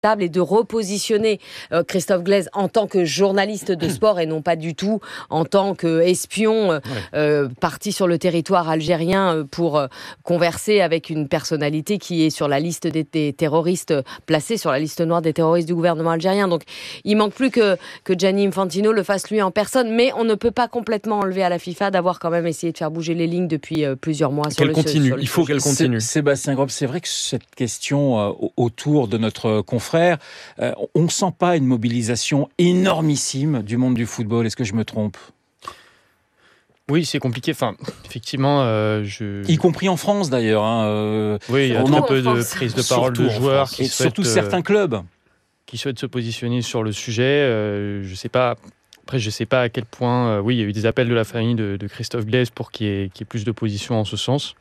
et de repositionner Christophe Glaise en tant que journaliste de sport et non pas du tout en tant qu'espion parti sur le territoire algérien pour converser avec une personnalité qui est sur la liste des terroristes, placée sur la liste noire des terroristes du gouvernement algérien. Donc il manque plus que Gianni Infantino le fasse lui en personne, mais on ne peut pas complètement enlever à la FIFA d'avoir quand même essayé de faire bouger les lignes depuis plusieurs mois. Il faut qu'elle continue. Sébastien Grob, c'est vrai que cette question autour de notre confrère, on ne sent pas une mobilisation énormissime du monde du football. Est-ce que je me trompe ? Oui, c'est compliqué. Enfin, effectivement, y compris en France d'ailleurs. Oui, il y a un peu de prise de parole de joueurs et surtout certains clubs qui souhaitent se positionner sur le sujet. Je sais pas. Après, je ne sais pas à quel point. Oui, il y a eu des appels de la famille de Christophe Glaise pour qu'il y ait plus de position en ce sens.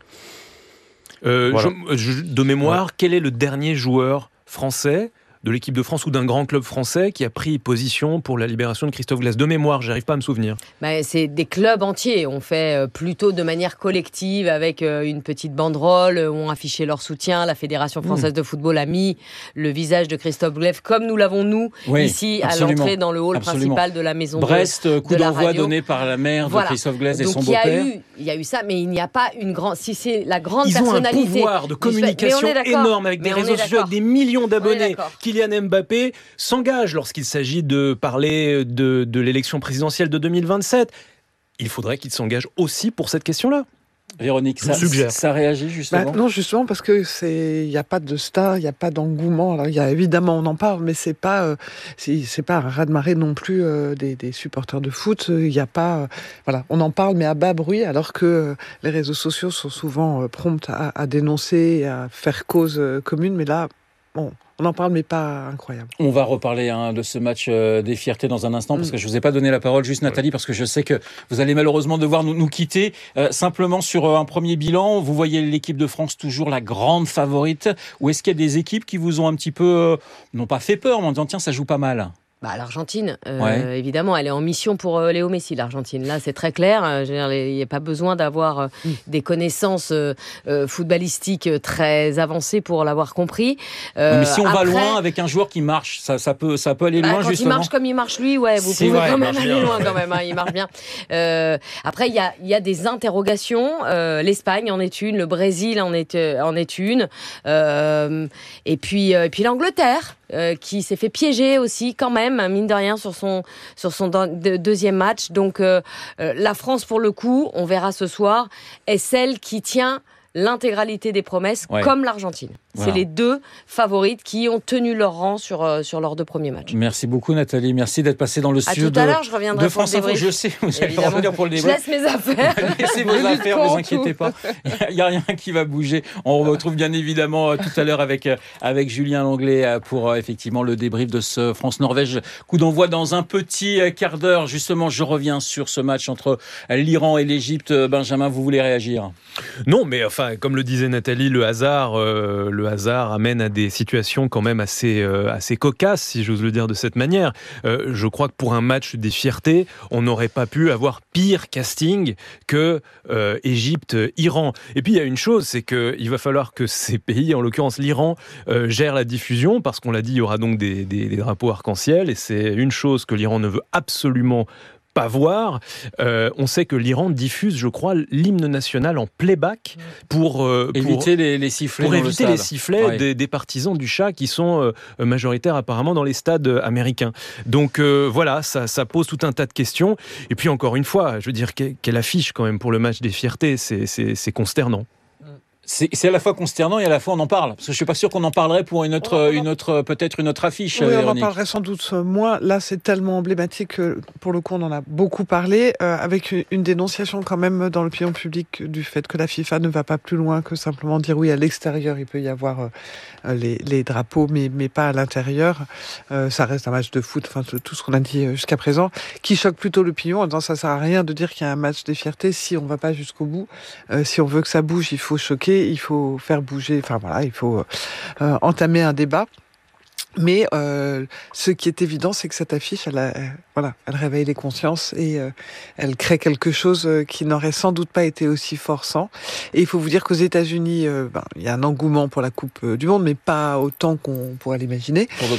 Voilà. De mémoire, quel est le dernier joueur français de l'équipe de France ou d'un grand club français qui a pris position pour la libération de Christophe Glaise? De mémoire, j'arrive pas à me souvenir. C'est des clubs entiers. On fait plutôt de manière collective avec une petite banderole où on affichait leur soutien. La Fédération française de football a mis le visage de Christophe Glaise comme nous l'avons ici absolument. À l'entrée dans le hall principal de la maison Brest, coup de d'envoi donné par la mère de Christophe Glaise et son beau-père. Il y a eu ça, mais il n'y a pas une grande. Si c'est la grande Ils personnalité. Ils ont un pouvoir de communication énorme avec des réseaux sociaux, avec des millions d'abonnés. Kylian Mbappé s'engage lorsqu'il s'agit de parler de l'élection présidentielle de 2027. Il faudrait qu'il s'engage aussi pour cette question-là. Véronique, ça réagit justement. Non, justement parce que il n'y a pas de star, il n'y a pas d'engouement. Alors, évidemment, on en parle, mais c'est pas un raz-de-marée non plus des supporters de foot. Il n'y a pas, on en parle, mais à bas bruit, alors que les réseaux sociaux sont souvent prompts à dénoncer, à faire cause commune. Mais là, bon. On en parle, mais pas incroyable. On va reparler de ce match des fiertés dans un instant, parce que je ne vous ai pas donné la parole, juste Nathalie, parce que je sais que vous allez malheureusement devoir nous quitter. Simplement sur un premier bilan, vous voyez l'équipe de France toujours la grande favorite, ou est-ce qu'il y a des équipes qui vous ont un petit peu, non pas fait peur, mais en disant tiens, ça joue pas mal ? L'Argentine, évidemment, elle est en mission pour Léo Messi, l'Argentine. Là, c'est très clair. Il n'y a pas besoin d'avoir des connaissances footballistiques très avancées pour l'avoir compris. Mais si on va loin avec un joueur qui marche, ça peut aller loin, quand justement. Quand il marche comme il marche lui, vous pouvez quand même aller loin quand même. Il marche bien. Après, il y a des interrogations. L'Espagne en est une, le Brésil en est une, et puis l'Angleterre. Qui s'est fait piéger aussi quand même, mine de rien, sur son deuxième match. Donc la France, pour le coup, on verra ce soir, est celle qui tient l'intégralité des promesses, comme l'Argentine. Voilà. C'est les deux favorites qui ont tenu leur rang sur leurs deux premiers matchs. Merci beaucoup Nathalie, merci d'être passée dans le studio tout à l'heure, je reviendrai de France Info. Je sais, vous allez revenir pour le débrief. Je laisse mes affaires. Laissez vos affaires, ne vous inquiétez pas. Il n'y a rien qui va bouger. On vous retrouve bien évidemment tout à l'heure avec Julien Langlais pour effectivement le débrief de ce France-Norvège. Coup d'envoi dans un petit quart d'heure. Justement, je reviens sur ce match entre l'Iran et l'Égypte. Benjamin, vous voulez réagir ? Non, mais enfin, comme le disait Nathalie, le hasard amène à des situations quand même assez cocasses, si j'ose le dire de cette manière. Je crois que pour un match des fiertés, on n'aurait pas pu avoir pire casting que Égypte-Iran. Et puis il y a une chose, c'est qu'il va falloir que ces pays, en l'occurrence l'Iran, gèrent la diffusion, parce qu'on l'a dit, il y aura donc des drapeaux arc-en-ciel, et c'est une chose que l'Iran ne veut absolument pas voir. On sait que l'Iran diffuse, je crois, l'hymne national en playback pour éviter les sifflets. Pour éviter les sifflets des partisans du Shah qui sont majoritaires apparemment dans les stades américains. Donc voilà, ça pose tout un tas de questions. Et puis encore une fois, je veux dire, quelle affiche quand même pour le match des fiertés, c'est consternant. C'est à la fois consternant et à la fois on en parle. Parce que je suis pas sûr qu'on en parlerait pour peut-être une autre affiche. Oui, Véronique. On en parlerait sans doute moins. Là, c'est tellement emblématique que, pour le coup, on en a beaucoup parlé, avec une dénonciation quand même dans l'opinion publique du fait que la FIFA ne va pas plus loin que simplement dire oui, à l'extérieur, il peut y avoir les drapeaux, mais pas à l'intérieur. Ça reste un match de foot, enfin tout ce qu'on a dit jusqu'à présent, qui choque plutôt l'opinion en disant ça sert à rien de dire qu'il y a un match des fiertés si on va pas jusqu'au bout. Si on veut que ça bouge, il faut choquer, il faut faire bouger, il faut entamer un débat. Mais ce qui est évident, c'est que cette affiche, elle réveille les consciences et elle crée quelque chose qui n'aurait sans doute pas été aussi forçant. Et il faut vous dire qu'aux États-Unis, il y a un engouement pour la Coupe du Monde, mais pas autant qu'on pourrait l'imaginer. Pour